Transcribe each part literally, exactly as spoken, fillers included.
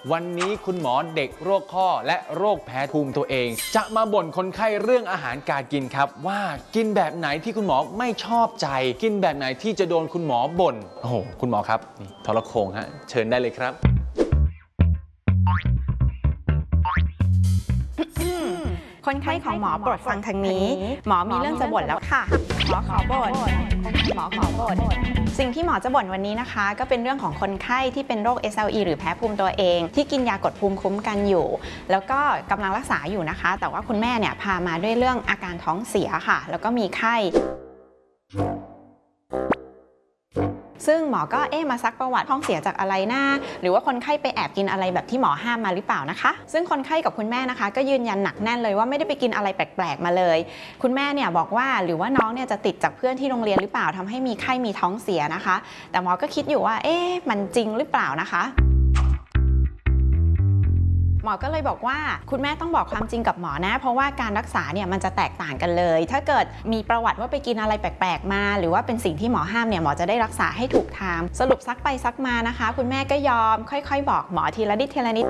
วันนี้คุณหมอเด็กโรคข้อและโรคแพ้ภูมิตัวเองจะมาบ่นคนไข้เรื่องอาหารการกินครับว่ากินแบบไหนที่คุณหมอไม่ชอบใจกินแบบไหนที่จะโดนคุณหมอบ่นโอ้โหคุณหมอครับนี่ทรโขงฮะเชิญได้เลยครับคนไข้ของหมอโปรดฟังทางนี้หมอมีเรื่องจะบ่นแล้วค่ะหมอขอบ่นหมอขอบ่นสิ่งที่หมอจะบ่นวันนี้นะคะก็เป็นเรื่องของคนไข้ที่เป็นโรค เอส แอล อี หรือแพ้ภูมิตัวเองที่กินยากดภูมิคุ้มกันอยู่แล้วก็กำลังรักษาอยู่นะคะแต่ว่าคุณแม่เนี่ยพามาด้วยเรื่องอาการท้องเสียค่ะแล้วก็มีไข้ซึ่งหมอก็เอ๊ะมาซักประวัติท้องเสียจากอะไรนะหรือว่าคนไข้ไปแอบกินอะไรแบบที่หมอห้ามมาหรือเปล่านะคะซึ่งคนไข้กับคุณแม่นะคะก็ยืนยันหนักแน่นเลยว่าไม่ได้ไปกินอะไรแปลกๆมาเลยคุณแม่เนี่ยบอกว่าหรือว่าน้องเนี่ยจะติดจากเพื่อนที่โรงเรียนหรือเปล่าทำให้มีไข้มีท้องเสียนะคะแต่หมอก็คิดอยู่ว่าเอ๊ะมันจริงหรือเปล่านะคะหมอก็เลยบอกว่าคุณแม่ต้องบอกความจริงกับหมอนะเพราะว่าการรักษาเนี่ยมันจะแตกต่างกันเลยถ้าเกิดมีประวัติว่าไปกินอะไรแปลกๆมาหรือว่าเป็นสิ่งที่หมอห้ามเนี่ยหมอจะได้รักษาให้ถูกทางสรุปซักไปซักมานะคะคุณแม่ก็ยอมค่อยๆบอกหมอทีละนิดทีละนิด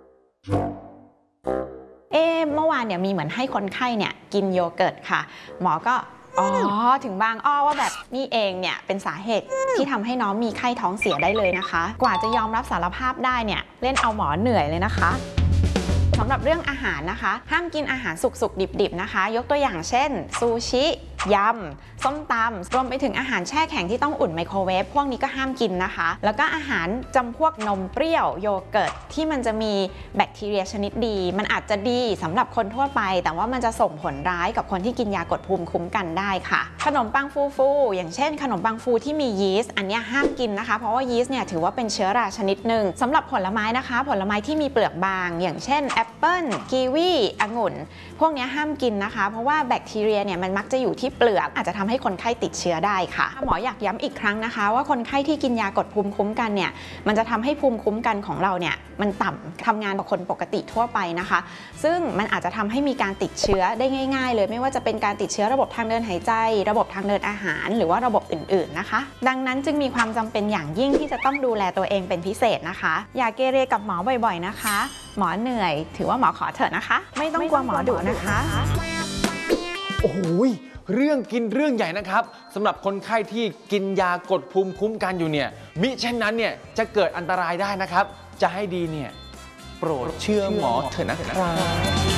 เอ๊ะเมื่อวานเนี่ยมีเหมือนให้คนไข้เนี่ยกินโยเกิร์ตค่ะหมอก็อ๋อถึงบางอ้อว่าแบบนี่เองเนี่ยเป็นสาเหตุที่ทำให้น้องมีไข้ท้องเสียได้เลยนะคะกว่าจะยอมรับสารภาพได้เนี่ยเล่นเอาหมอเหนื่อยเลยนะคะสำหรับเรื่องอาหารนะคะห้ามกินอาหารสุกๆดิบๆนะคะยกตัวอย่างเช่นซูชิยำส้มตำรวมไปถึงอาหารแช่แข็งที่ต้องอุ่นไมโครเวฟพวกนี้ก็ห้ามกินนะคะแล้วก็อาหารจำพวกนมเปรี้ยวโยเกิร์ตที่มันจะมีแบคทีเรียชนิดดีมันอาจจะดีสำหรับคนทั่วไปแต่ว่ามันจะส่งผลร้ายกับคนที่กินยากดภูมิคุ้มกันได้ค่ะขนมปังฟูๆอย่างเช่นขนมปังฟูที่มียีสต์อันนี้ห้ามกินนะคะเพราะว่ายีสต์เนี่ยถือว่าเป็นเชื้อราชนิดหนึ่งสำหรับผลไม้นะคะผลไม้ที่มีเปลือกบางอย่างเช่นแอปเปิ้ลกีวีองุ่นพวกนี้ห้ามกินนะคะเพราะว่าแบคทีเรียเนี่ยมันมักจะอยู่ที่เปลือกอาจจะทำให้คนไข้ติดเชื้อได้ค่ะหมออยากย้ำอีกครั้งนะคะว่าคนไข้ที่กินยากดภูมิคุ้มกันเนี่ยมันจะทำให้ภูมิคุ้มกันของเราเนี่ยมันต่ำทำงานกับคนปกติทั่วไปนะคะซึ่งมันอาจจะทำให้มีการติดเชื้อได้ง่ายๆเลยไม่ว่าจะเป็นการติดเชื้อระบบทางเดินหายใจระบบทางเดินอาหารหรือว่าระบบอื่นๆนะคะดังนั้นจึงมีความจำเป็นอย่างยิ่งที่จะต้องดูแลตัวเองเป็นพิเศษนะคะอย่าเกเรกับหมอบ่อยๆนะคะหมอเหนื่อยถือว่าหมอขอเถอะนะคะไม่ต้องกลัวหมอดุนะคะโอ้โหเรื่องกินเรื่องใหญ่นะครับสำหรับคนไข้ที่กินยากดภูมิคุ้มกันอยู่เนี่ยมิเช่นนั้นเนี่ยจะเกิดอันตรายได้นะครับจะให้ดีเนี่ยโปรดเชื่อหมอเถอะนะครับ